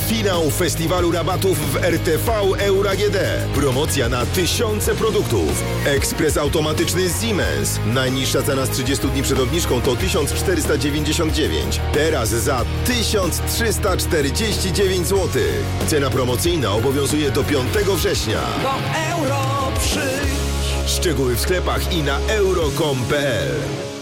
Finał festiwalu rabatów w RTV Euro AGD. Promocja na tysiące produktów. Ekspres automatyczny Siemens. Najniższa cena z 30 dni przed obniżką to 1499. Teraz za 1349 zł. Cena promocyjna obowiązuje do 5 września. Do Euro przyjdź. Szczegóły w sklepach i na euro.com.pl.